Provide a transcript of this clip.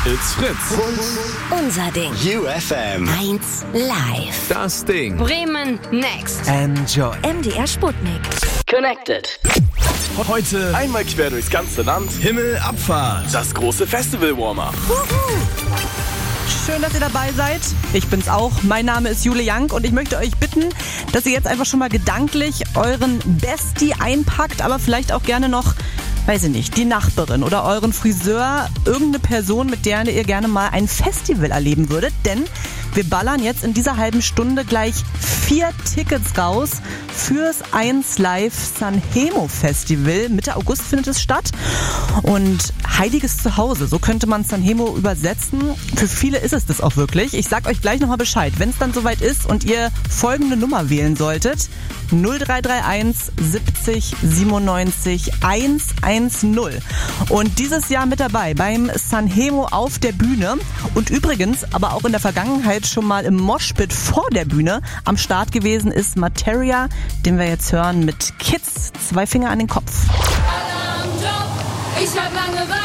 It's Fritz. Unser Ding. UFM. 1 Live. Das Ding. Bremen Next. Enjoy. MDR Sputnik. Connected. Heute Einmal quer durchs ganze Land. Himmelabfahrt. Das große Festival-Warm-Up. Schön, dass ihr dabei seid. Ich bin's auch. Mein Name ist Jule Young und ich möchte euch bitten, dass ihr jetzt einfach schon mal gedanklich euren Bestie einpackt, aber vielleicht auch gerne noch, weiß ich nicht, die Nachbarin oder euren Friseur, irgendeine Person, mit der ihr gerne mal ein Festival erleben würdet, denn wir ballern jetzt in dieser halben Stunde gleich 4 Tickets raus fürs 1 Live Sanremo Festival. Mitte August findet es statt und heiliges Zuhause, so könnte man Sanremo übersetzen. Für viele ist es das auch wirklich. Ich sag euch gleich nochmal Bescheid, wenn es dann soweit ist und ihr folgende Nummer wählen solltet. 0331 70 97 110. Und dieses Jahr mit dabei beim Sanremo auf der Bühne und übrigens aber auch in der Vergangenheit schon mal im Moshpit vor der Bühne am Start gewesen ist Materia, den wir jetzt hören mit Kids, 2 Finger an den Kopf. Ich hab Langeweile.